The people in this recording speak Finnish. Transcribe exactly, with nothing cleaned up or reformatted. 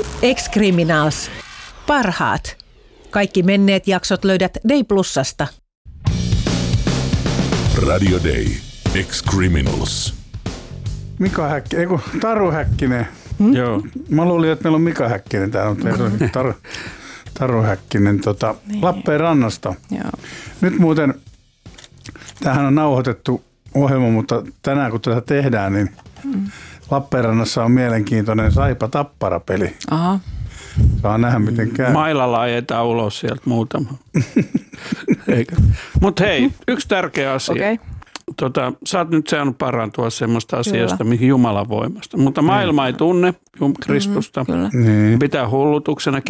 Ex-Criminals. Parhaat. Kaikki menneet jaksot löydät Day Plusasta. Radio Day. Ex-Criminals. Mika Häkkinen, ei kun Taru Häkkinen. Hmm? Joo. Mä luulin, että meillä on Mika Häkkinen täällä, mutta meillä on Taru, Taru Häkkinen tota, niin. Lappeenrannasta. Joo. Nyt muuten, tämähän on nauhoitettu ohjelma, mutta tänään kun tätä tehdään, niin hmm. Lappeenrannassa on mielenkiintoinen Saipa-Tappara-peli. Aha. Saa nähdä, miten käy. Mailalla ajetaan ulos sieltä muutama. Mutta hei, yksi tärkeä asia. Okay. Tota, sä oot nyt saanut parantua semmoista asiasta, mihin Jumalan voimasta. Mutta maailma ei tunne Kristusta. Mm, niin. Pitää hullutuksena